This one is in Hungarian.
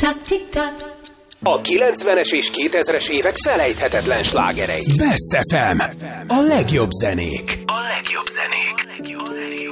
tick-tock, tick-tock. A 90-es és 2000-es évek felejthetetlen slágerei. Best FM. A legjobb zenék. A legjobb zenék.